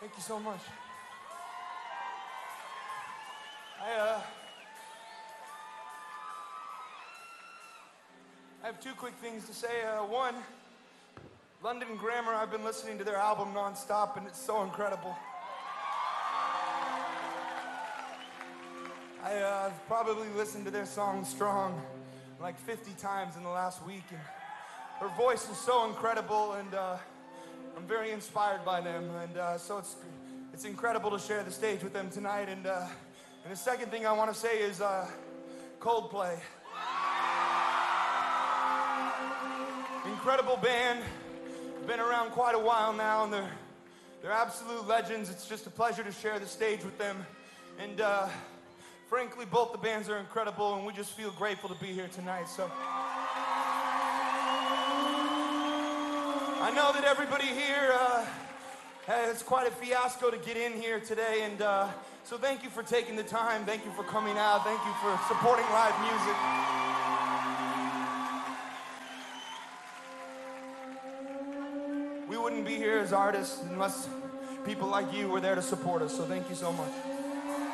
Thank you so much. I have two quick things to say. One, London Grammar, I've been listening to their album nonstop, and it's so incredible. I've probably listened to their song Strong like 50 times in the last week, and her voice is so incredible, and I'm very inspired by them, and so it's incredible to share the stage with them tonight. And the second thing I want to say is Coldplay. Incredible band, been around quite a while now, and they're absolute legends. It's just a pleasure to share the stage with them, and frankly, both the bands are incredible, and we just feel grateful to be here tonight. So I know that everybody here it's quite a fiasco to get in here today, and so thank you for taking the time, thank you for coming out, thank you for supporting live music. We wouldn't be here as artists unless people like you were there to support us, so thank you so much.